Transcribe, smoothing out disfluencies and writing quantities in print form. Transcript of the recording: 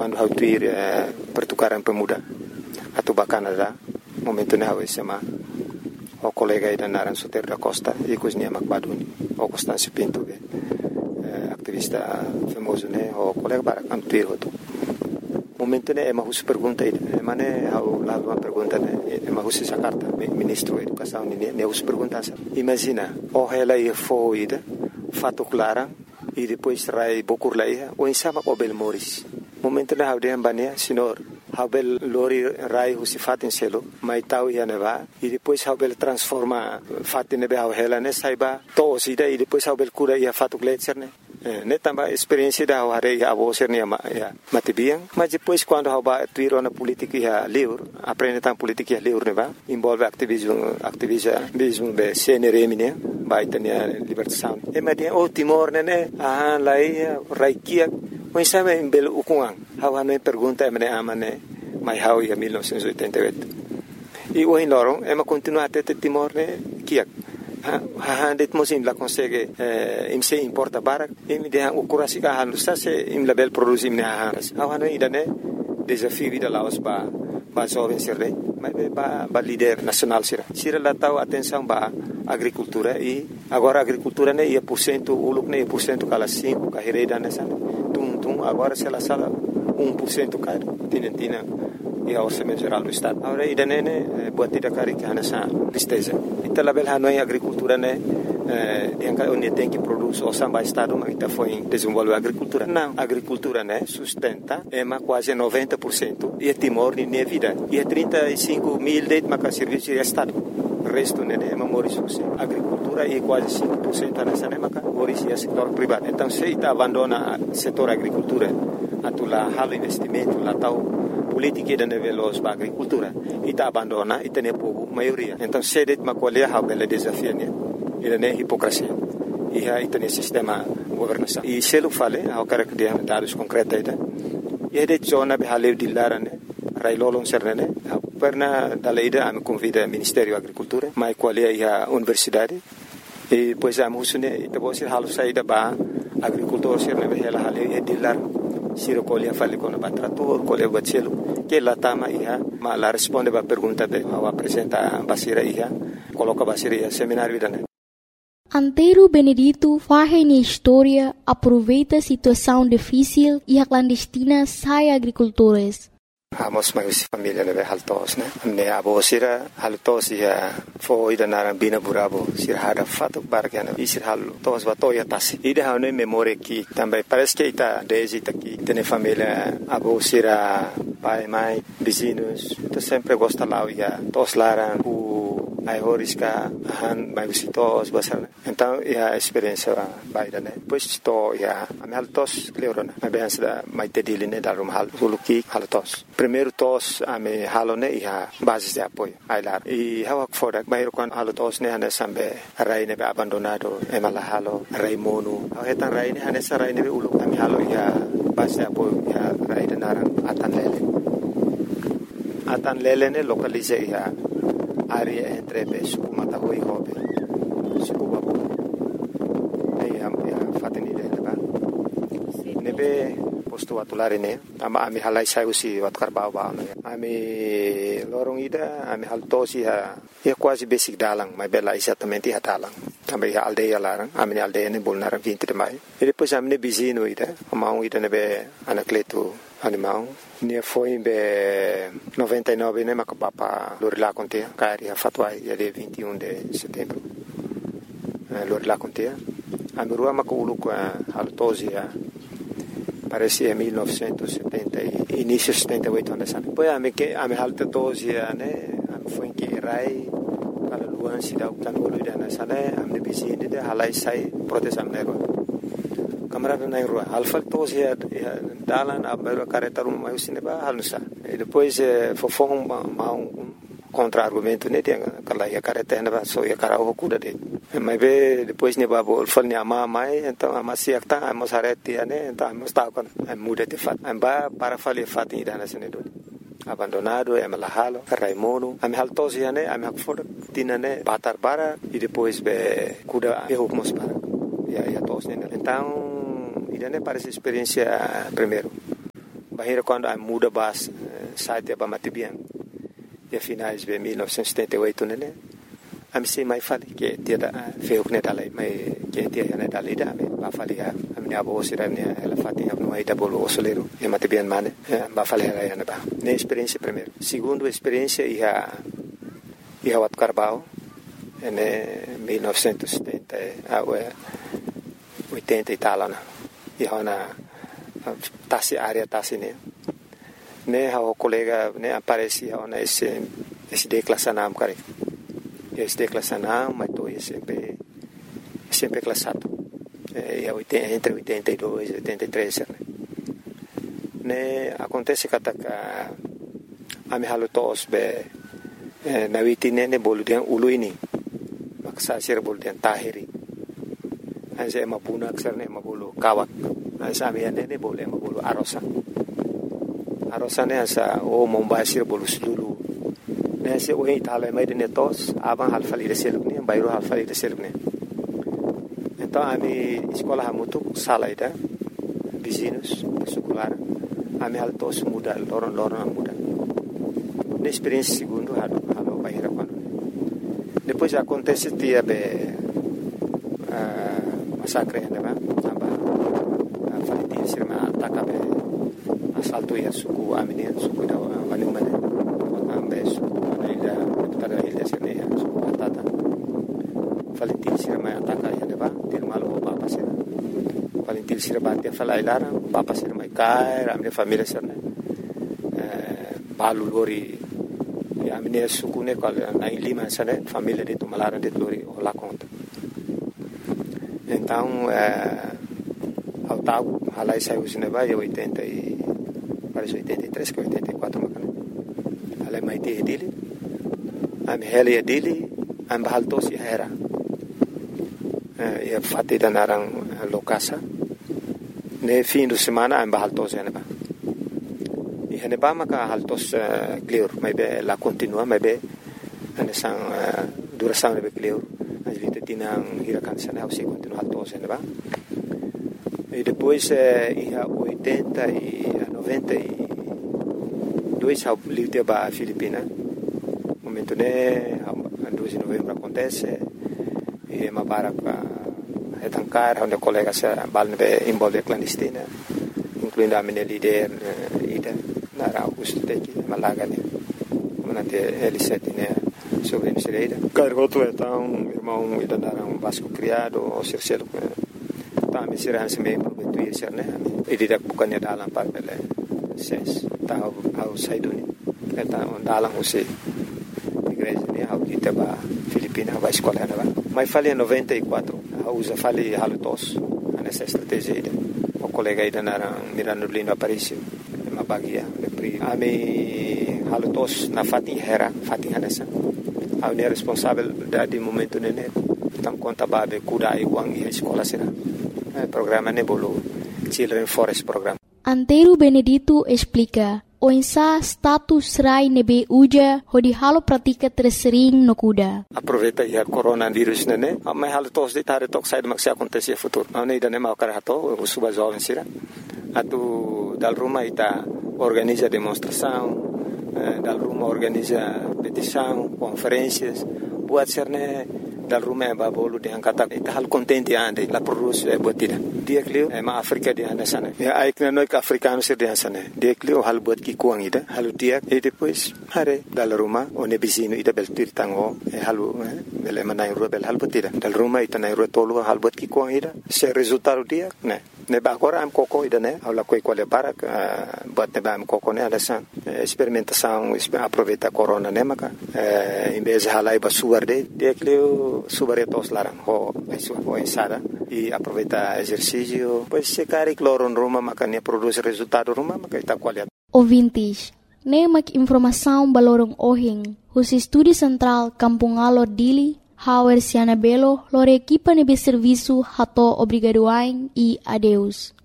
quando hau tuir pertukaran pemuda atau Canada, momento ne hau SMA o colega ida naran Soter da Costa e cosnia Macbaduni o Constâncio Pinto aktivista famoso ne o colega para am tuir hotu momento ne ema hus pergunta ida mane hau lalu uma pergunta ne ema hus Jakarta ministro da educação ne hus pergunta sa imagina o ela ia fo ida fato clara e depois rai bokur lai o insama o bel moris momento ne hau de ambania senhor Habel lori rai husi fatin selo mai tau ia neva e depois Habel transforma fatin nebe hela ne saiba to sida e depois Habel cura ia fatu gletser ne tamba experiência da hare ia avoser ne matibiang mas depois quando haba tuiro na política ia livre aprende tam política ia livre neva envolve ativismo be CNRM ne vai tenia libertação e media o Timor ne lai raikia mas sabe em belo ukungang hawa no pergunta emne amane mai hau ia 1988 e o lorong ema continua até Timor ne kiak ha det mosim la consegue im se importa barak im de o kurasi ka hanu sa se im label produzi ne hawa no idane desafio vida laos ba jovem sirre mas ba líder nacional sira la tau atenção ba agricultura e agora agricultura ne ia porcento uluk ne porcento kala 5 ka hereda nessa agora se ela sala 1% caro tinentina e a orçamento geral do estado agora ida nene buatida cari que nessa listeza então label hanoi agricultura ne dianca onde tem que produz o samba estado mas ita foi desenvolver agricultura não agricultura ne sustenta é quase 90% e Timor nem vida e 35 mil de maca serviço de estado resto ne é moris agricultura e quase 5% nessa ne maca moris é setor privado então se ita abandona setor agricultura atula halo investimento la tau politica da nivelos ba agricultura ita abandona ita ne povo maioria então se det macolia ha bela desafio ne ida ne hipocrisia e ha ita ne sistema governação e se lo fale ha cara que dados concretos ida e det zona be halev dillara ne railolon serne perna daleida am convida Ministério Agricultura mai qualia ia universidade e pois am husune ita bosi halo saida ba agricultor serne be hela halev e dillar siro colia fale con trator colia bacelo que la tama ia ma la risponde ba pergunta be wa apresenta basira ia coloca basira ia seminário idane Antero Benedito faz na história aproveita a situação difícil e a clandestina sai agricultores. Amos mais família leve haltos ne abo sira haltos ia foi da narambina burabo sira hada fato bargana e sira haltos va toya tasi ida hane memória que também parece que ita desde aqui tem família abo sira pai mãe vizinhos tu sempre gosta lá ia tos laran ai horiska han mai visitos basar então a experiência vai da né pois to ia am haltos cleorona a bem da mai tediline da rum hal suluki haltos primeiro tos ame halone ia base de apoio ai lá e hawa foda mai kon haltos ne hane sambe rai ne abandonado e mala halo rai monu hetan rai ne hane sa rai ne ulu ame halo ia base de apoio ia rai da naran atan lele ne localize ia área entre suku matahui hobe suku babu am fateni de ba nebe posto atulare ne ami halai sai usi wat karbau ba ami lorong ida ami haltosi ha quase basic dalang mai bela exatamente ha dalang também aldeia larang ami aldeia ne bolnar 20 de mai e depois ami ne bizino ida amau ida nebe anacleto animal ne foi em 99 né macapapa Lorila contea cari a fatwa ia de 21 de setembro Lorila contea a mirua maculu com a haltosia parecia 1970 início 78 anos depois a me haltosia né foi em que rai para luan sida utan ulu dana sana a me bizinde de halai sai protestam nego camarada na rua alfa tos ia dalan a mero careta uma mais cineba halusa e depois fofong contra argumento né tem aquela ia careta na só ia cara o cuda de mas depois ne babo fal ne ama mai então ama siakta ama sareti né então ama está com muda de fat amba para falir fat ida na senedo abandonado é malahalo raimono am haltos ia né am hakfor tinane batar bara e depois be cuda e hukmos para ia tos né então ida né parece experiência primeiro Bahira quando a muda bas site ba matibian. E finais de 1978 né. Am sei mai fali que dia da feu que dalai mai que dia né dalai da ba fali a minha avó sira né ela fatinha no aí da bolo osoleiro e matibian mane ba fali ela né ba. Ne experiência primeiro. Segundo experiência ia wat Carbao em 1970 80 e tal na. E na tasi área tasi ne o colega ne aparecia na esse declassanam cara esse declassanam mas tô sempre classado entre 82 e 83 ne acontece que a me halutos be na witine ne boludian uluini maksa sir boludian tahiri ase mapuna aksar ne mabulu kawak asa me ne boleh mabulu arosa ne asa o mombasir bolu sulu ne se o itala mai de netos aban halfali de seluk ne bayro halfali de seluk ne então ami escola hamutu salaida vizinhos secular ami altos muda loron muda ne experiência segundo halo bahira quando depois acontece dia massacre né aba falitin sirma ataka assalto ya suku amini suku da wani mane ambe suku ila tada ila sene ya suku atata falitin sirma ataka ya deba termal o papa sir falitin sirma te fala ilara papa sir mai kai ramne família sirne balu lori ya amini suku ne kal na lima sane família de tumalara de lori o la conta então ao tal halai saiu cinema e 80 e parece 83 que 84 macana halai mai te dele am heli dele am baltos e era e fatti da narang lokasa ne fim de semana am baltos e neba e neba maka haltos clear mai be la continua mai be ane sang duração be clear tinang hirakan sana se continua alto se va e depois ia 80 e 92 ao livre ba Filipina momento ne 12 de novembro acontece e mabaraka etancar onde colega se balne involve clandestina incluindo a minha líder ida na Augusto Teki Malaga ne manate L7 ne sobre Misereira. Cargoto então irmão ida naram Vasco criado o Circelo tá me será se meio prometuir ser né e didak bukannya dalam parpele ses tá ao saiduni eta dalam use igreja ne ao dita ba Filipina vai escola né mas falei 94 usa falei halutos nessa estratégia ida o colega ida naram Mirano Lino Aparício uma bagia pri ami halutos na Fatihera nessa a unidade responsável de momento nene tam conta babe kuda e wang e escola será programa nebolo Children Forest Program. Antero Benedito explica o insa status rai nebe uja hodi halo pratika tersering no kuda. Aproveita ya coronavírus nene mai halo tos de tare tok sai maksi acontecer futuro. Não ida nem mau karato o suba jovem será. Atu dal rumah ita organiza demonstração dal rumah organiza petição, conferências, buat serne dal rumah babolu de angkata ita hal contente ande la produce buatida. Dia klio ma Afrika di anda sana. Ya aikna noi ka africano sir di sana. Dia klio hal buat ki kuang ida, halu dia e depois hare dal rumah one bisino ida beltir tango halu bele manai rubel hal buatida. Dal rumah ita nai tolu hal buat ki kuang ida. Se resultado dia ne ba agora am koko ida ne aula koi quale barak buat ne ba am koko ne alasan experimentação aproveita corona ne maka em vez halai ba suarde dia klio subaretos larang ho ensada e aproveita exercício pois se cari cloro em Roma maka ne produz resultado Roma maka ita qualidade. Ouvintes, nemak informação balorong ohing hus estúdio central Kampung Alor Dili Hauer Siana Belo lore equipa nebe serviço hato obrigadoain e adeus.